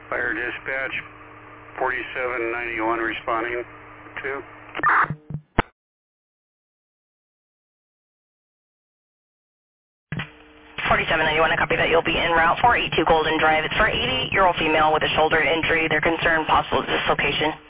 Fire dispatch, 4791 responding to. 4791, I copy that. You'll be en route 482 Golden Drive. It's for an 88-year-old female with a shoulder injury. They're concerned possible dislocation.